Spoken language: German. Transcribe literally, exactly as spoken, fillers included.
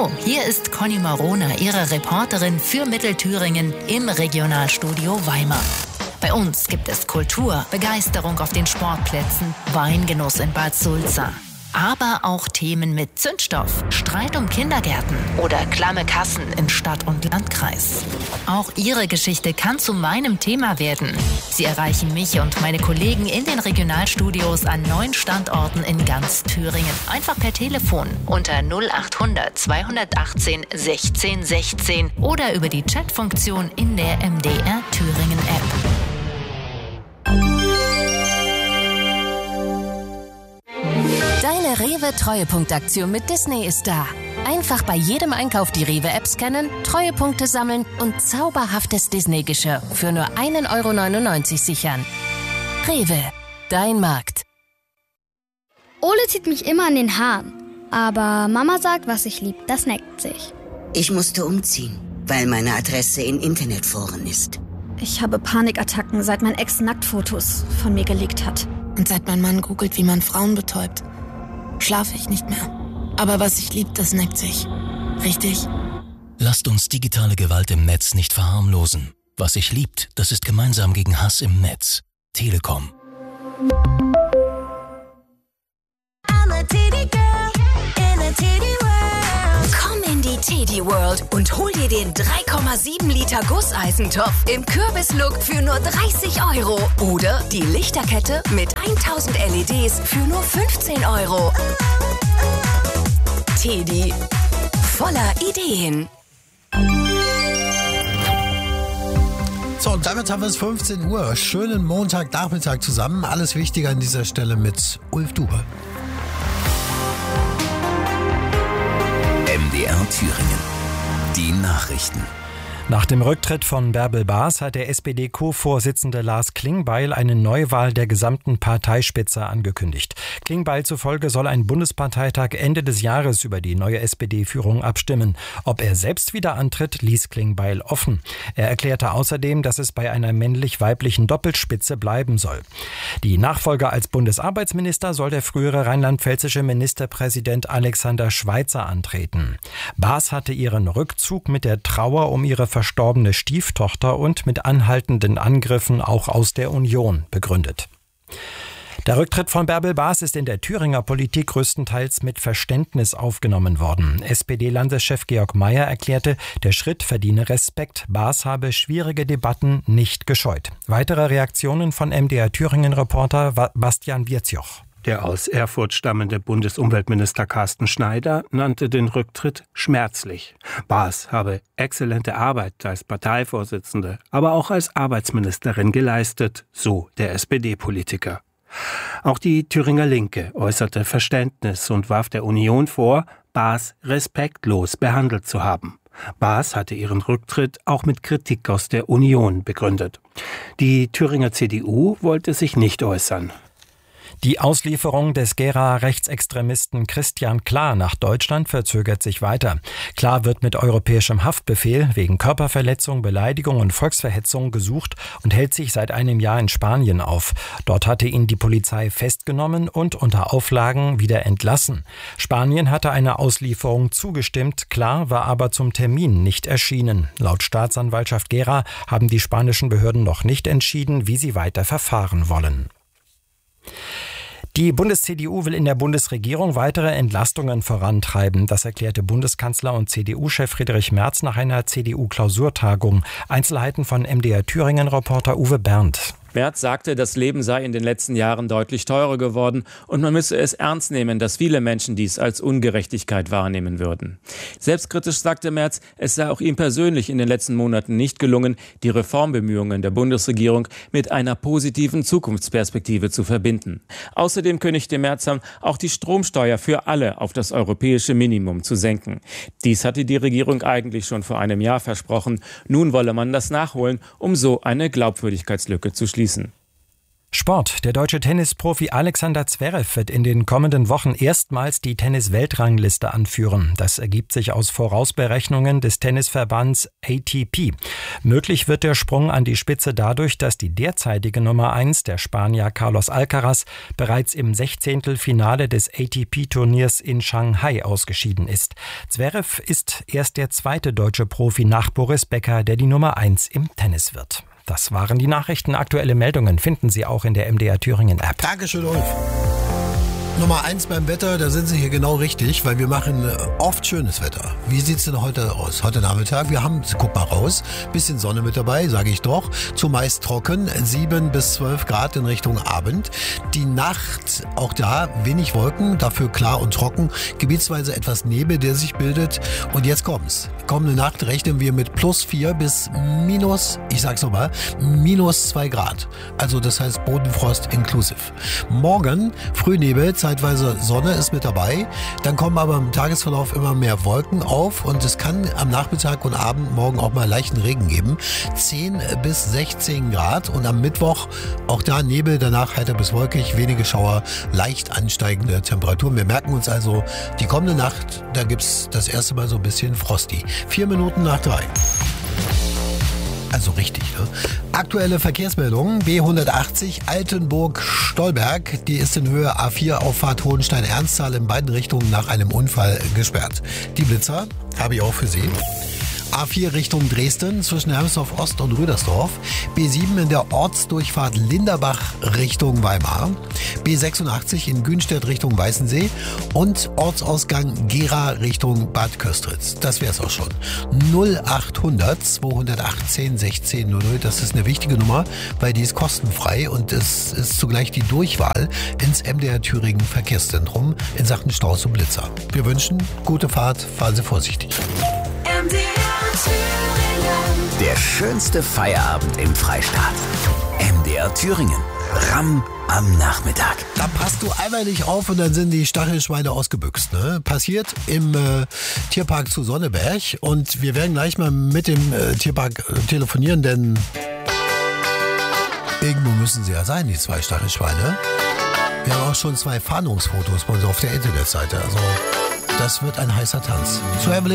Hallo, hier ist Conny Marona, Ihre Reporterin für Mittelthüringen im Regionalstudio Weimar. Bei uns gibt es Kultur, Begeisterung auf den Sportplätzen, Weingenuss in Bad Sulza. Aber auch Themen mit Zündstoff, Streit um Kindergärten oder klamme Kassen in Stadt und Landkreis. Auch Ihre Geschichte kann zu meinem Thema werden. Sie erreichen mich und meine Kollegen in den Regionalstudios an neun Standorten in ganz Thüringen. Einfach per Telefon unter null achthundert zweihundertachtzehn sechzehn sechzehn oder über die Chatfunktion in der M D R Thüringen App. Deine Rewe-Treuepunktaktion mit Disney ist da. Einfach bei jedem Einkauf die Rewe-App scannen, Treuepunkte sammeln und zauberhaftes Disney-Geschirr für nur ein Euro neunundneunzig sichern. Rewe, dein Markt. Ole zieht mich immer an den Haaren. Aber Mama sagt, was ich lieb, das neckt sich. Ich musste umziehen, weil meine Adresse in Internetforen ist. Ich habe Panikattacken, seit mein Ex Nacktfotos von mir geleakt hat. Und seit mein Mann googelt, wie man Frauen betäubt, schlafe ich nicht mehr. Aber was ich lieb, das neckt sich. Richtig? Lasst uns digitale Gewalt im Netz nicht verharmlosen. Was sich liebt, das ist gemeinsam gegen Hass im Netz. Telekom. Komm in die Teddy World und hol dir den drei Komma sieben Liter Gusseisentopf im Kürbislook für nur dreißig Euro. Oder die Lichterkette mit tausend L E Ds für nur fünfzehn Euro. Teddy. Voller Ideen. So, und damit haben wir es fünfzehn Uhr. Schönen Montagnachmittag zusammen. Alles Wichtige an dieser Stelle mit Ulf Dube. M D R Thüringen. Die Nachrichten. Nach dem Rücktritt von Bärbel Baas hat der S P D-Co-Vorsitzende Lars Klingbeil eine Neuwahl der gesamten Parteispitze angekündigt. Klingbeil zufolge soll ein Bundesparteitag Ende des Jahres über die neue S P D-Führung abstimmen. Ob er selbst wieder antritt, ließ Klingbeil offen. Er erklärte außerdem, dass es bei einer männlich-weiblichen Doppelspitze bleiben soll. Die Nachfolger als Bundesarbeitsminister soll der frühere rheinland-pfälzische Ministerpräsident Alexander Schweitzer antreten. Baas hatte ihren Rückzug mit der Trauer um ihre verstorbene Stieftochter und mit anhaltenden Angriffen auch aus der Union begründet. Der Rücktritt von Bärbel Baas ist in der Thüringer Politik größtenteils mit Verständnis aufgenommen worden. S P D-Landeschef Georg Mayer erklärte, der Schritt verdiene Respekt. Baas habe schwierige Debatten nicht gescheut. Weitere Reaktionen von M D R Thüringen-Reporter Bastian Wirzjoch. Der aus Erfurt stammende Bundesumweltminister Carsten Schneider nannte den Rücktritt schmerzlich. Baas habe exzellente Arbeit als Parteivorsitzende, aber auch als Arbeitsministerin geleistet, so der S P D-Politiker. Auch die Thüringer Linke äußerte Verständnis und warf der Union vor, Baas respektlos behandelt zu haben. Baas hatte ihren Rücktritt auch mit Kritik aus der Union begründet. Die Thüringer C D U wollte sich nicht äußern. Die Auslieferung des Gera Rechtsextremisten Christian Klar nach Deutschland verzögert sich weiter. Klar wird mit europäischem Haftbefehl wegen Körperverletzung, Beleidigung und Volksverhetzung gesucht und hält sich seit einem Jahr in Spanien auf. Dort hatte ihn die Polizei festgenommen und unter Auflagen wieder entlassen. Spanien hatte einer Auslieferung zugestimmt, Klar war aber zum Termin nicht erschienen. Laut Staatsanwaltschaft Gera haben die spanischen Behörden noch nicht entschieden, wie sie weiter verfahren wollen. Die Bundes-C D U will in der Bundesregierung weitere Entlastungen vorantreiben. Das erklärte Bundeskanzler und C D U-Chef Friedrich Merz nach einer C D U-Klausurtagung. Einzelheiten von M D R Thüringen-Reporter Uwe Berndt. Merz sagte, das Leben sei in den letzten Jahren deutlich teurer geworden und man müsse es ernst nehmen, dass viele Menschen dies als Ungerechtigkeit wahrnehmen würden. Selbstkritisch sagte Merz, es sei auch ihm persönlich in den letzten Monaten nicht gelungen, die Reformbemühungen der Bundesregierung mit einer positiven Zukunftsperspektive zu verbinden. Außerdem kündigte Merz an, auch die Stromsteuer für alle auf das europäische Minimum zu senken. Dies hatte die Regierung eigentlich schon vor einem Jahr versprochen. Nun wolle man das nachholen, um so eine Glaubwürdigkeitslücke zu schließen. Sport. Der deutsche Tennisprofi Alexander Zverev wird in den kommenden Wochen erstmals die Tennis-Weltrangliste anführen. Das ergibt sich aus Vorausberechnungen des Tennisverbands A T P. Möglich wird der Sprung an die Spitze dadurch, dass die derzeitige Nummer eins, der Spanier Carlos Alcaraz, bereits im Sechzehntelfinale des A T P-Turniers in Shanghai ausgeschieden ist. Zverev ist erst der zweite deutsche Profi nach Boris Becker, der die Nummer eins im Tennis wird. Das waren die Nachrichten. Aktuelle Meldungen finden Sie auch in der M D R Thüringen App. Dankeschön, Ulf. Nummer eins beim Wetter, da sind Sie hier genau richtig, weil wir machen oft schönes Wetter. Wie sieht's denn heute aus? Heute Nachmittag, wir haben, guck mal raus, bisschen Sonne mit dabei, sage ich doch. Zumeist trocken, sieben bis zwölf Grad in Richtung Abend. Die Nacht, auch da wenig Wolken, dafür klar und trocken. Gebietsweise etwas Nebel, der sich bildet. Und jetzt kommt's. Kommende Nacht rechnen wir mit plus vier bis minus, ich sag's nochmal, minus zwei Grad. Also das heißt Bodenfrost inklusive. Morgen Frühnebel, zeitweise Sonne ist mit dabei. Dann kommen aber im Tagesverlauf immer mehr Wolken auf und es kann am Nachmittag und Abend morgen auch mal leichten Regen geben. zehn bis sechzehn Grad und am Mittwoch auch da Nebel, danach heiter bis wolkig, wenige Schauer, leicht ansteigende Temperaturen. Wir merken uns also, die kommende Nacht, da gibt's das erste Mal so ein bisschen Frosty. Vier Minuten nach drei. Also richtig, ne? Aktuelle Verkehrsmeldungen. B hundertachtzig Altenburg-Stolberg. Die ist in Höhe A vier Auffahrt Hohenstein-Ernsthal in beiden Richtungen nach einem Unfall gesperrt. Die Blitzer habe ich auch für Sie. A vier Richtung Dresden zwischen Hermsdorf Ost und Rüdersdorf. B sieben in der Ortsdurchfahrt Linderbach Richtung Weimar. B sechsundachtzig in Günstedt Richtung Weißensee. Und Ortsausgang Gera Richtung Bad Köstritz. Das wäre es auch schon. null achthundert zweihundertachtzehn sechzehn null null. Das ist eine wichtige Nummer, weil die ist kostenfrei und es ist zugleich die Durchwahl ins M D R Thüringen Verkehrszentrum in Sachen Staus und Blitzer. Wir wünschen gute Fahrt, fahren Sie vorsichtig. M D R Thüringen. Der schönste Feierabend im Freistaat. M D R Thüringen. Ramm am Nachmittag. Da passt du einmal nicht auf und dann sind die Stachelschweine ausgebüxt. Ne? Passiert im äh, Tierpark zu Sonneberg und wir werden gleich mal mit dem äh, Tierpark äh, telefonieren, denn irgendwo müssen sie ja sein, die zwei Stachelschweine. Wir haben auch schon zwei Fahndungsfotos bei uns auf der Internetseite. Also das wird ein heißer Tanz. Zu